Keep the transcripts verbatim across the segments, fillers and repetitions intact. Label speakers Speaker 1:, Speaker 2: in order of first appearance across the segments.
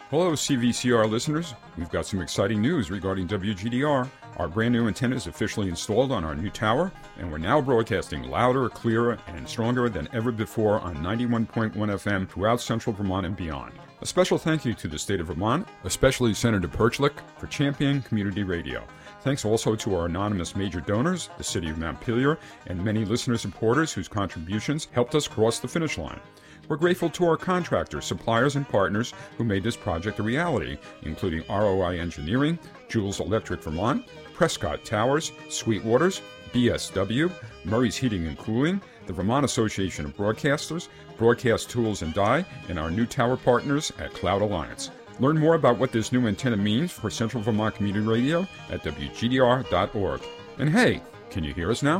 Speaker 1: Hello, C V C R listeners. We've got some exciting news regarding W G D R. Our brand new antenna is officially installed on our new tower, and we're now broadcasting louder, clearer, and stronger than ever before on ninety-one point one F M throughout central Vermont and beyond. A special thank you to the state of Vermont, especially Senator Perchlik, for championing community radio. Thanks also to our anonymous major donors, the City of Montpelier, and many listener supporters whose contributions helped us cross the finish line. We're grateful to our contractors, suppliers, and partners who made this project a reality, including R O I Engineering, Jules Electric Vermont, Prescott Towers, Sweetwaters, B S W, Murray's Heating and Cooling, the Vermont Association of Broadcasters, Broadcast Tools and Die, and our new tower partners at Cloud Alliance. Learn more about what this new antenna means for Central Vermont Community Radio at W G D R dot org. And hey, can you hear us now?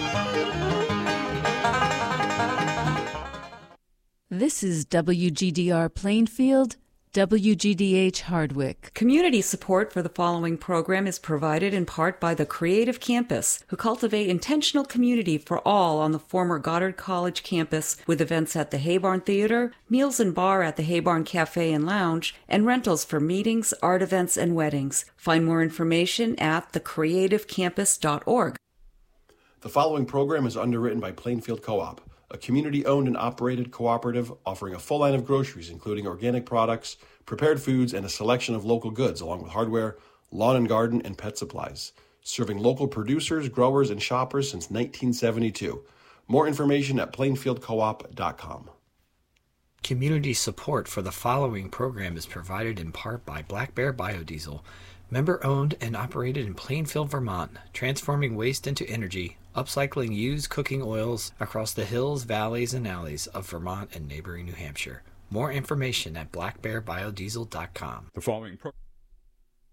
Speaker 2: This is W G D R Plainfield, W G D H Hardwick.
Speaker 3: Community support for the following program is provided in part by the Creative Campus, who cultivate intentional community for all on the former Goddard College campus with events at the Haybarn Theater, meals and bar at the Haybarn Cafe and Lounge, and rentals for meetings, art events, and weddings. Find more information at the creative campus dot org.
Speaker 4: The following program is underwritten by Plainfield Co-op, a community-owned and operated cooperative offering a full line of groceries, including organic products, prepared foods, and a selection of local goods, along with hardware, lawn and garden, and pet supplies. Serving local producers, growers, and shoppers since nineteen seventy-two. More information at plainfield co op dot com.
Speaker 5: Community support for the following program is provided in part by Black Bear Biodiesel, member-owned and operated in Plainfield, Vermont, transforming waste into energy, upcycling used cooking oils across the hills, valleys, and alleys of Vermont and neighboring New Hampshire. More information at black bear biodiesel dot com.
Speaker 1: The following program